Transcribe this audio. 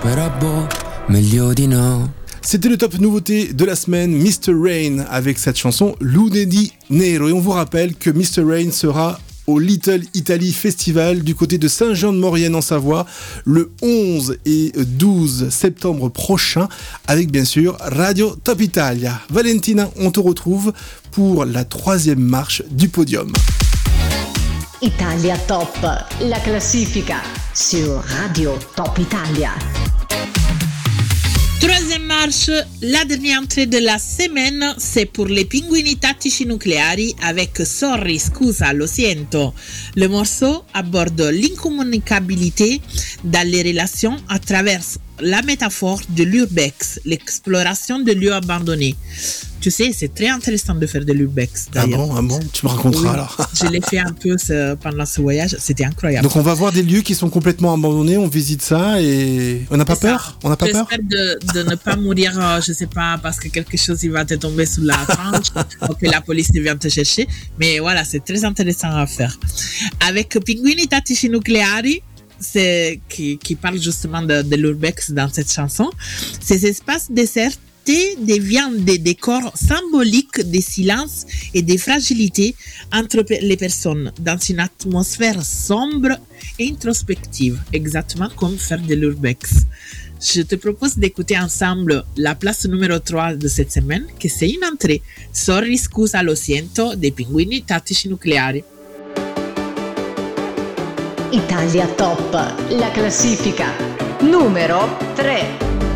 però boh, meglio di no. C'était le top nouveauté de la semaine, Mr. Rain, avec cette chanson Lunedì Nero. Et on vous rappelle que Mr. Rain sera au Little Italy Festival du côté de Saint-Jean-de-Maurienne en Savoie le 11 et 12 septembre prochain avec bien sûr Radio Top Italia. Valentina, on te retrouve pour la 3e marche du podium. Italia Top, la classifica sur Radio Top Italia. Troisième marche, la dernière entrée de la semaine, c'est pour les Pinguini Tattici Nucleari avec Sorry, scusa, lo siento. Le morceau aborde l'incommunicabilité dans les relations à travers la métaphore de l'urbex, l'exploration de lieux abandonnés. Tu sais, c'est très intéressant de faire de l'urbex. Ah bon, tu me raconteras oui, alors. Je l'ai fait un peu pendant ce voyage, c'était incroyable. Donc on va voir des lieux qui sont complètement abandonnés, on visite ça et on n'a pas peur. On n'a pas peur. J'espère de ne pas mourir, je sais pas, parce que quelque chose il va te tomber sous la tranche, ou que la police vient te chercher. Mais voilà, c'est très intéressant à faire. Avec Pinguini Tattici Nucleari, qui parle justement de l'urbex dans cette chanson, ces espaces désertés deviennent des décors symboliques des silences et des fragilités entre les personnes dans une atmosphère sombre et introspective, exactement comme faire de l'urbex. Je te propose d'écouter ensemble la place numéro 3 de cette semaine, que c'est une entrée. Sorry, scusa, lo siento, dei Pinguini Tattici Nucleari. Italia Top, la classifica numero 3.